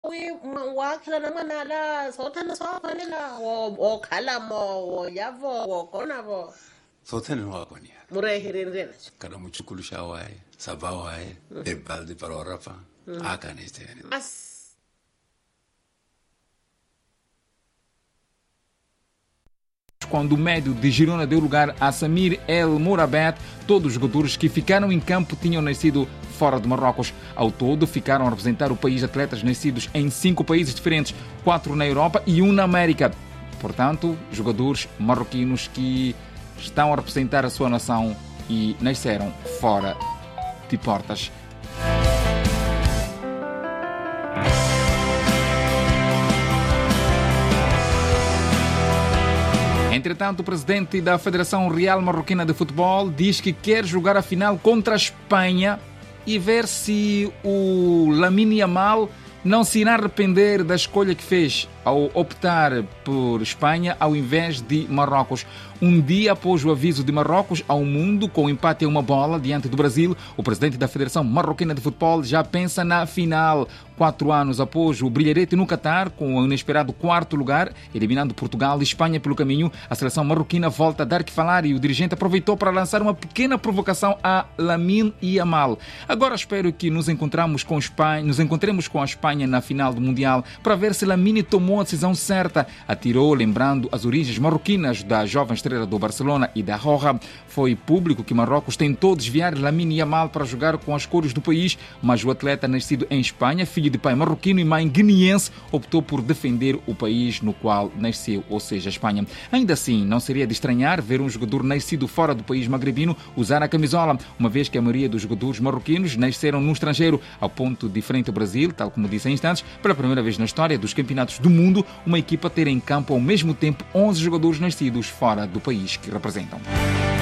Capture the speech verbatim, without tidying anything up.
wa khala na ngwana la so thana so fanela o khala mo yavo o kona vo so thana no akoni mure hirendena kana muchukulu shawai sabawai e balde parorafa akane stene as quando o médio de Girona deu lugar a Samir El Mourabet. Todos os jogadores que ficaram em campo tinham nascido fora de Marrocos. Ao todo, ficaram a representar o país atletas nascidos em cinco países diferentes, quatro na Europa e um na América. Portanto, jogadores marroquinos que estão a representar a sua nação e nasceram fora de portas. Entretanto, o presidente da Federação Real Marroquina de Futebol diz que quer jogar a final contra a Espanha e ver se o Lamine Yamal não se irá arrepender da escolha que fez ao optar por Espanha ao invés de Marrocos. Um dia após o aviso de Marrocos ao mundo com o empate a uma bola diante do Brasil, o presidente da Federação Marroquina de Futebol já pensa na final. Quatro anos após o brilharete no Catar, com o inesperado quarto lugar, eliminando Portugal e Espanha pelo caminho, a seleção marroquina volta a dar que falar e o dirigente aproveitou para lançar uma pequena provocação a Lamine Yamal. Agora espero que nos encontramos com Espanha, nos encontremos com a Espanha na final do Mundial para ver se Lamine tomou a decisão certa. Atirou, lembrando as origens marroquinas da jovem estrela do Barcelona e da Roja. Foi público que Marrocos tentou desviar Lamine Yamal para jogar com as cores do país, mas o atleta nascido em Espanha, filho de pai marroquino e mãe guineense, optou por defender o país no qual nasceu, ou seja, a Espanha. Ainda assim, não seria de estranhar ver um jogador nascido fora do país magrebino usar a camisola, uma vez que a maioria dos jogadores marroquinos nasceram no estrangeiro, ao ponto de frente ao Brasil, tal como disse há instantes, pela primeira vez na história dos campeonatos do mundo, uma equipa ter em campo ao mesmo tempo onze jogadores nascidos fora do país que representam.